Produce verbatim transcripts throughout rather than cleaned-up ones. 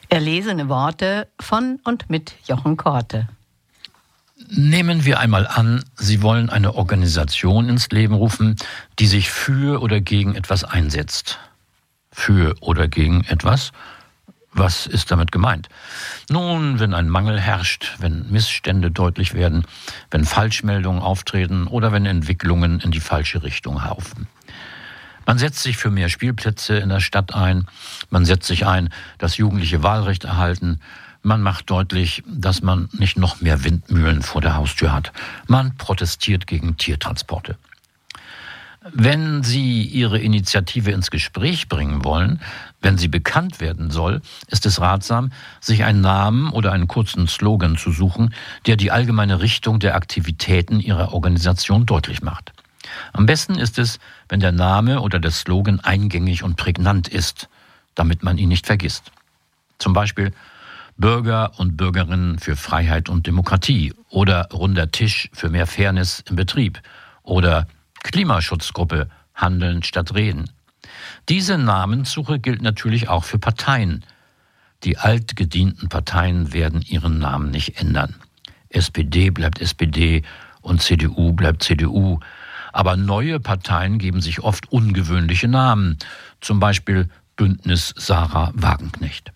Erlesene Worte von und mit Jochen Korte. Nehmen wir einmal an, Sie wollen eine Organisation ins Leben rufen, die sich für oder gegen etwas einsetzt. Für oder gegen etwas? Was ist damit gemeint? Nun, wenn ein Mangel herrscht, wenn Missstände deutlich werden, wenn Falschmeldungen auftreten oder wenn Entwicklungen in die falsche Richtung laufen. Man setzt sich für mehr Spielplätze in der Stadt ein, man setzt sich ein, dass Jugendliche Wahlrecht erhalten, man macht deutlich, dass man nicht noch mehr Windmühlen vor der Haustür hat. Man protestiert gegen Tiertransporte. Wenn Sie Ihre Initiative ins Gespräch bringen wollen, wenn sie bekannt werden soll, ist es ratsam, sich einen Namen oder einen kurzen Slogan zu suchen, der die allgemeine Richtung der Aktivitäten Ihrer Organisation deutlich macht. Am besten ist es, wenn der Name oder der Slogan eingängig und prägnant ist, damit man ihn nicht vergisst. Zum Beispiel Bürger und Bürgerinnen für Freiheit und Demokratie oder Runder Tisch für mehr Fairness im Betrieb oder Klimaschutzgruppe Handeln statt Reden. Diese Namenssuche gilt natürlich auch für Parteien. Die altgedienten Parteien werden ihren Namen nicht ändern. S P D bleibt S P D und C D U bleibt C D U. Aber neue Parteien geben sich oft ungewöhnliche Namen, zum Beispiel Bündnis Sarah Wagenknecht.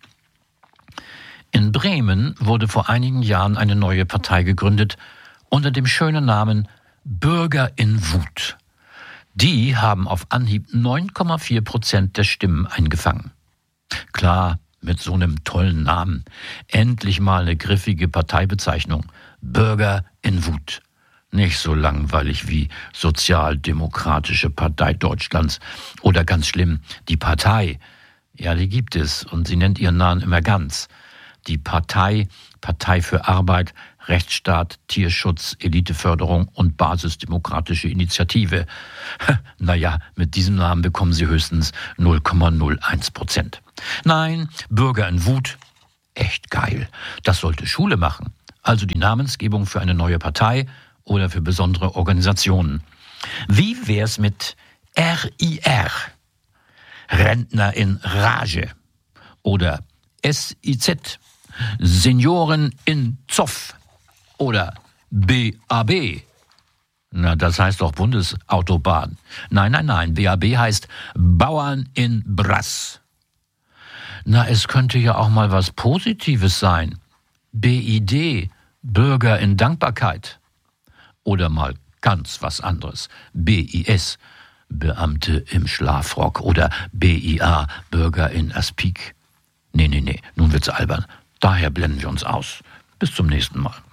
In Bremen wurde vor einigen Jahren eine neue Partei gegründet unter dem schönen Namen Bürger in Wut. Die haben auf Anhieb neun Komma vier Prozent der Stimmen eingefangen. Klar, mit so einem tollen Namen. Endlich mal eine griffige Parteibezeichnung. Bürger in Wut. Nicht so langweilig wie Sozialdemokratische Partei Deutschlands oder ganz schlimm, die Partei. Ja, die gibt es und sie nennt ihren Namen immer ganz. Die Partei, Partei für Arbeit, Rechtsstaat, Tierschutz, Eliteförderung und Basisdemokratische Initiative. Naja, mit diesem Namen bekommen sie höchstens null Komma null eins Prozent. Nein, Bürger in Wut, echt geil. Das sollte Schule machen. Also die Namensgebung für eine neue Partei oder für besondere Organisationen. Wie wär's mit R I R? Rentner in Rage. Oder S I Z, Senioren in Zoff. Oder B A B. Na, das heißt doch Bundesautobahn. Nein, nein, nein, B A B heißt Bauern in Brass. Na, es könnte ja auch mal was Positives sein. B I D, Bürger in Dankbarkeit. Oder mal ganz was anderes. B I S, Beamte im Schlafrock. Oder B I A, Bürger in Aspik. Nee, nee, nee, nun wird's albern. Daher blenden wir uns aus. Bis zum nächsten Mal.